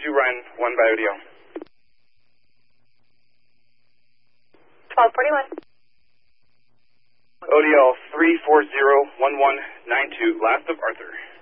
Ryan 1 by ODL. 1241. ODL 3401192, last of Arthur.